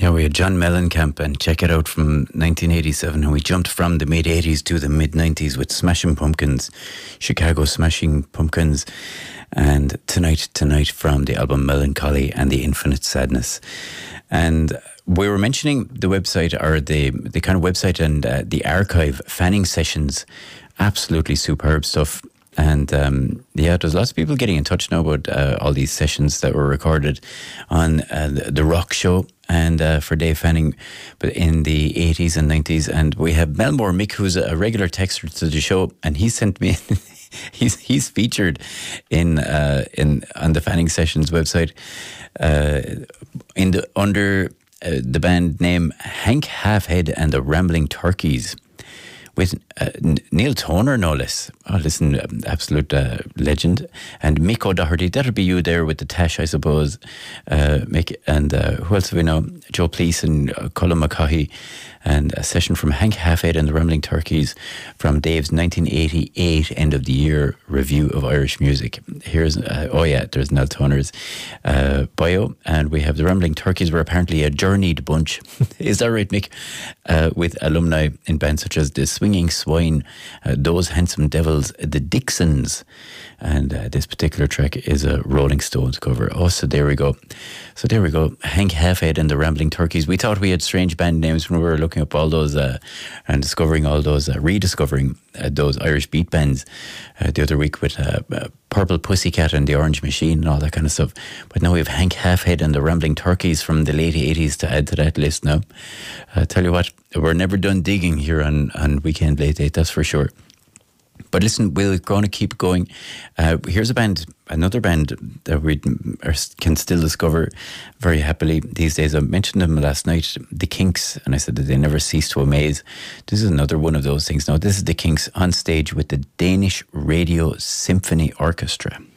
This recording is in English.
Yeah, we had John Mellencamp, and check it out, from 1987, and we jumped from the mid-80s to the mid-90s with Smashing Pumpkins, Chicago Smashing Pumpkins, and Tonight from the album Melancholy and the Infinite Sadness. And we were mentioning the website, or the kind of website and the archive, Fanning Sessions, absolutely superb stuff. And there's lots of people getting in touch now about all these sessions that were recorded on the Rock Show and for Dave Fanning, but in the 80s and 90s. And we have Melmore Mick, who's a regular texter to the show, and he sent me he's featured on the Fanning Sessions website under the band name Hank Halfhead and the Rambling Turkeys, with Neil Toner, no less. Oh, listen, absolute legend. And Mick O'Doherty, that'll be you there with the Tash, I suppose. Mick, and who else do we know? Joe Pleece and Colin McCaughey. And a session from Hank Halfhead and the Rambling Turkeys from Dave's 1988 end of the year review of Irish music. Here's, there's Neil Toner's bio. And we have the Rambling Turkeys were apparently a journeyed bunch. Is that right, Mick? With alumni in bands such as the Swinging Swine, Those Handsome Devils, the Dixons, and this particular track is a Rolling Stones cover. Oh, so there we go. Hank Halfhead and the Rambling Turkeys. We thought we had strange band names when we were looking up all those and discovering all those, rediscovering those Irish beat bands the other week with Purple Pussycat and the Orange Machine and all that kind of stuff. But now we have Hank Halfhead and the Rambling Turkeys from the late 80s to add to that list now. Tell you what, we're never done digging here on Weekend Late Date, that's for sure. But listen, we're going to keep going. Here's another band that we can still discover very happily these days. I mentioned them last night, the Kinks, and I said that they never cease to amaze. This is another one of those things. Now, this is the Kinks on stage with the Danish Radio Symphony Orchestra.